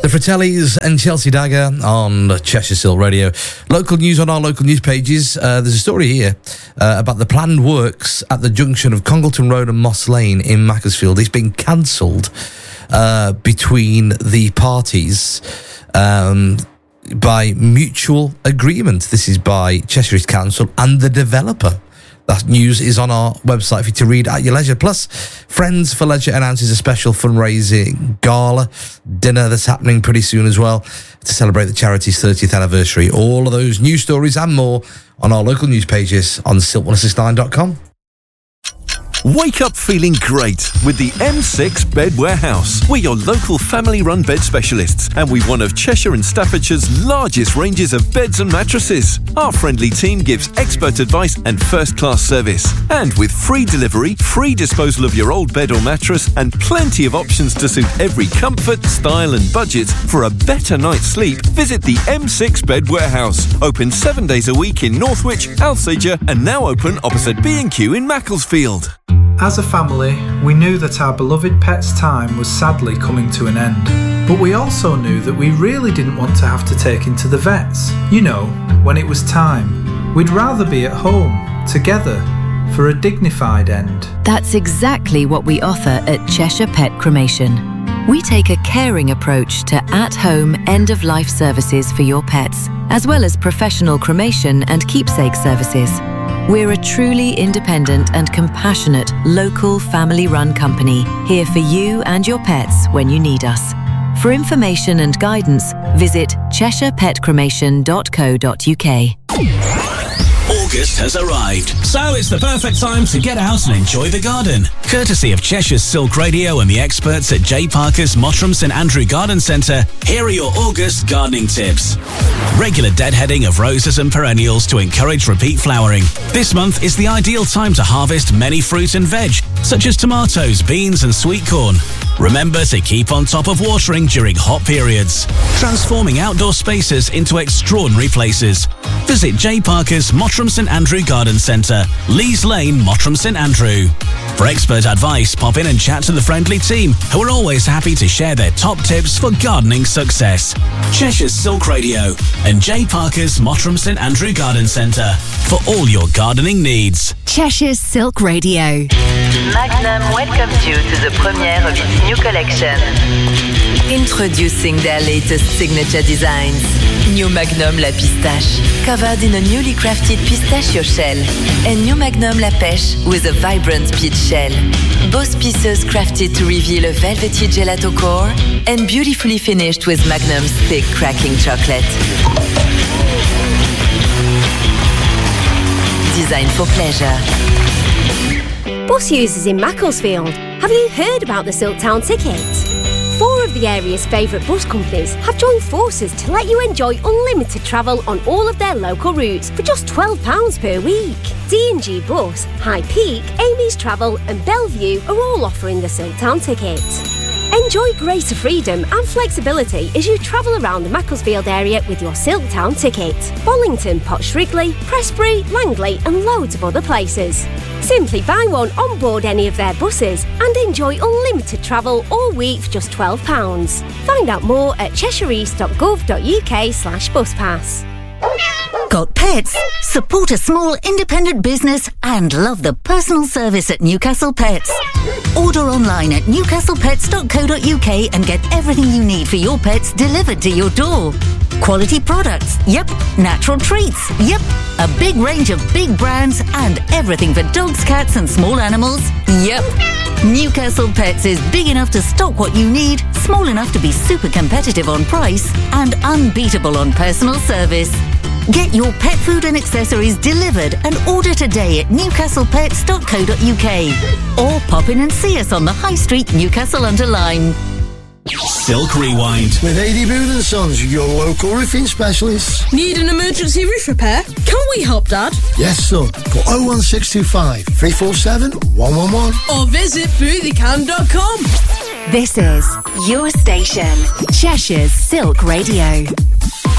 The Fratellis and Chelsea Dagger on Cheshire Silk Radio. Local news on our local news pages. There's a story here about the planned works at the junction of Congleton Road and Moss Lane in Macclesfield. It's been cancelled between the parties by mutual agreement. This is by Cheshire East Council and the developer. That news is on our website for you to read at your leisure. Plus, Friends for Leisure announces a special fundraising gala dinner that's happening pretty soon as well to celebrate the charity's 30th anniversary. All of those news stories and more on our local news pages on silk1069.com. Wake up feeling great with the M6 Bed Warehouse. We're your local family-run bed specialists, and we've one of Cheshire and Staffordshire's largest ranges of beds and mattresses. Our friendly team gives expert advice and first-class service. And with free delivery, free disposal of your old bed or mattress, and plenty of options to suit every comfort, style and budget for a better night's sleep, visit the M6 Bed Warehouse. Open 7 days a week in Northwich, Alsager, and now open opposite B&Q in Macclesfield. As a family, we knew that our beloved pet's time was sadly coming to an end. But we also knew that we really didn't want to have to take him to the vets. You know, when it was time. We'd rather be at home, together, for a dignified end. That's exactly what we offer at Cheshire Pet Cremation. We take a caring approach to at-home end-of-life services for your pets, as well as professional cremation and keepsake services. We're a truly independent and compassionate local family-run company, here for you and your pets when you need us. For information and guidance, visit cheshirepetcremation.co.uk. August has arrived, so it's the perfect time to get out and enjoy the garden. Courtesy of Cheshire Silk Radio and the experts at J. Parker's Mottram St Andrew Garden Centre, here are your August gardening tips. Regular deadheading of roses and perennials to encourage repeat flowering. This month is the ideal time to harvest many fruit and veg, such as tomatoes, beans and sweet corn. Remember to keep on top of watering during hot periods, transforming outdoor spaces into extraordinary places. Visit J. Parker's Mottram St Andrew Garden Centre, Lees Lane, Mottram St Andrew. For expert advice, pop in and chat to the friendly team, who are always happy to share their top tips for gardening success. Cheshire Silk Radio and J. Parker's Mottram St Andrew Garden Centre for all your gardening needs. Cheshire Silk Radio. Magnum welcomes you to the premiere of its new collection. Introducing their latest signature designs. New Magnum La Pistache, covered in a newly crafted pistachio shell. And New Magnum La Pêche with a vibrant peach shell. Both pieces crafted to reveal a velvety gelato core and beautifully finished with Magnum's thick cracking chocolate. Designed for pleasure. Bus users in Macclesfield, have you heard about the Silktown ticket? 4 of the area's favourite bus companies have joined forces to let you enjoy unlimited travel on all of their local routes for just £12 per week. D&G Bus, High Peak, Amy's Travel and Bellevue are all offering the Silktown ticket. Enjoy greater freedom and flexibility as you travel around the Macclesfield area with your Silktown ticket. Bollington, Potts-Wrigley, Prestbury, Langley and loads of other places. Simply buy one on board any of their buses and enjoy unlimited travel all week for just £12. Find out more at cheshireeast.gov.uk/buspass. Got pets? Support a small independent business and love the personal service at Newcastle Pets. Order online at newcastlepets.co.uk and get everything you need for your pets delivered to your door. Quality products, yep. Natural treats, yep. A big range of big brands and everything for dogs, cats and small animals, yep. Newcastle Pets is big enough to stock what you need, small enough to be super competitive on price, and unbeatable on personal service. Get your pet food and accessories delivered and order today at newcastlepets.co.uk or pop in and see us on the High Street, Newcastle under Lyme. Silk Rewind with A.D. Boone & Sons, your local roofing specialists. Need an emergency roof repair? Can we help, Dad? Yes, son. Call 01625 347 111 or visit bootheycan.com. This is your station, Cheshire's Silk Radio.